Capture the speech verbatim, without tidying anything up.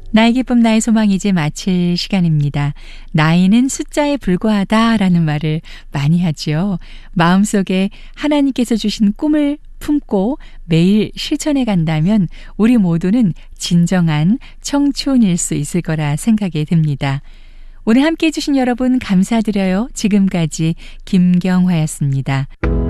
나의 기쁨 나의 소망 이제 마칠 시간입니다. 나이는 숫자에 불과하다라는 말을 많이 하지요. 마음속에 하나님께서 주신 꿈을 품고 매일 실천해 간다면 우리 모두는 진정한 청춘일 수 있을 거라 생각이 듭니다. 오늘 함께해 주신 여러분 감사드려요. 지금까지 김경화였습니다.